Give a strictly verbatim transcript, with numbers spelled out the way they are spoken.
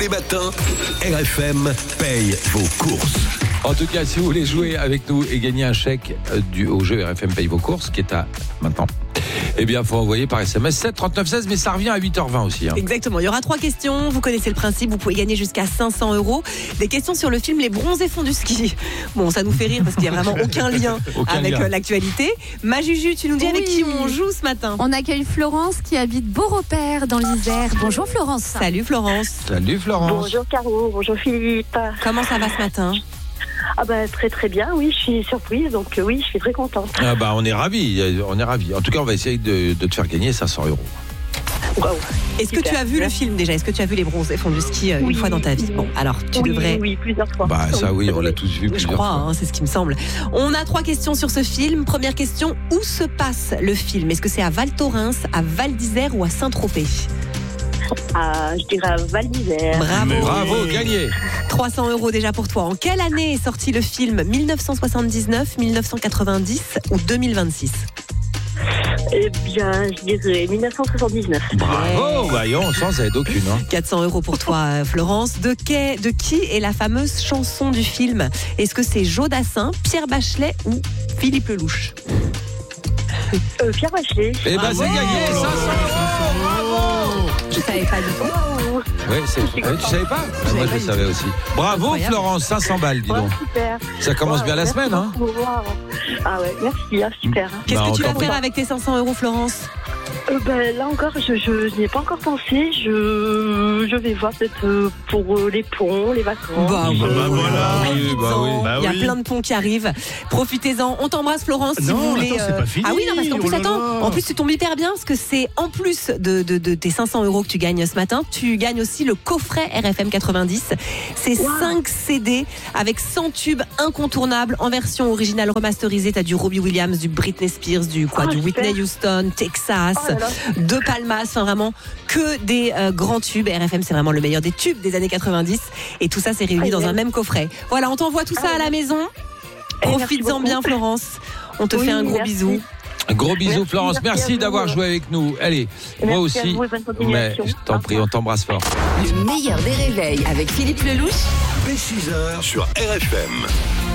les matins, R F M paye vos courses. En tout cas, si vous voulez jouer avec nous et gagner un chèque du, au jeu R F M paye vos courses, qui est à maintenant, eh bien, il faut envoyer par S M S sept trente-neuf seize, mais ça revient à huit heures vingt aussi. Hein. Exactement, il y aura trois questions, vous connaissez le principe, vous pouvez gagner jusqu'à cinq cents euros. Des questions sur le film Les Bronzés font du ski. Bon, ça nous fait rire parce qu'il n'y a vraiment aucun lien aucun avec lien. l'actualité. Ma Juju, tu nous dis oui. avec qui on joue ce matin? On accueille Florence qui habite Beaurepaire dans l'Isère. Bonjour Florence. Salut Florence. Salut Florence. Bonjour Caro, bonjour Philippe. Comment ça va ce matin? Ah bah très très bien, oui, je suis surprise, donc euh, oui, je suis très contente. Ah bah on est ravis, on est ravis. En tout cas, on va essayer de, de te faire gagner cinq cents euros. Wow. Est-ce Super. que tu as vu le film déjà? Est-ce que tu as vu Les Bronzés font du ski euh, oui, une fois dans ta vie? Bon, alors tu oui, devrais. Oui, plusieurs fois. Bah ça oui, on l'a tous vu plusieurs Je crois, fois. hein, c'est ce qui me semble. On a trois questions sur ce film. Première question, où se passe le film? Est-ce que c'est à Val Thorens, à Val d'Isère ou à Saint-Tropez? Ah, je dirais à Val d'Isère. Bravo. Bravo, gagné. trois cents euros déjà pour toi. En quelle année est sorti le film? Mille neuf cent soixante-dix-neuf, mille neuf cent quatre-vingt-dix ou deux mille vingt-six? Eh bien, je dirais mille neuf cent soixante-dix-neuf. Bravo, voyons, sans aide aucune. Hein. quatre cents euros pour toi, Florence. De, quai, de qui est la fameuse chanson du film? Est-ce que c'est Joe Dassin, Pierre Bachelet ou Philippe Lelouch? Euh, Pierre Bachelet. Eh ben c'est gagné, cinq cents euros, bravo. Je savais pas du tout. Wow. Ouais, c'est... ouais, tu savais pas? Ah, moi je le savais aussi. Bravo Incroyable. Florence, cinq cents balles, dis Ouais, donc. super. Ça commence Ouais, bien la merci semaine, hein? beaucoup. Wow. Ah ouais, merci, hein, super. Qu'est-ce Bah, que tu on vas t'en faire prie. avec tes cinq cents euros, Florence? Euh, ben, là encore, je, je, je n'y ai pas encore pensé. Je, je vais voir peut-être euh, pour euh, les ponts, les vacances. Bah, euh, bah, voilà. Oui, bah oui. Bah Il y a oui. plein de ponts qui arrivent. Profitez-en. On t'embrasse, Florence, si Non, vous voulez. attends, c'est pas fini. Ah oui, non, parce qu'en plus, Oh là attends, là. en plus, tu tombes hyper bien parce que c'est en plus de, de, de tes cinq cents euros que tu gagnes ce matin, tu gagnes aussi le coffret R F M quatre-vingt-dix. C'est Wow. cinq C D avec cent tubes incontournables en version originale remasterisée. T'as du Robbie Williams, du Britney Spears, du quoi, Oh, du super. Whitney Houston, Texas, Oh là là. de Palmas, enfin vraiment que des euh, grands tubes. R F M, c'est vraiment le meilleur des tubes des années quatre-vingt-dix. Et tout ça, c'est réuni Ah, dans ouais. un même coffret. Voilà, on t'envoie tout ça Ah, à la maison. Eh, merci Profites-en beaucoup. bien, Florence. On te Oui, fait un gros merci. bisou. Un gros bisou Merci, Florence, merci merci à d'avoir vous. joué avec nous. Allez, moi Merci à aussi. vous et bonne Mais continuation. je t'en prie, on t'embrasse fort. Le meilleur des réveils avec Philippe Lelouch. Dès six heures sur R F M.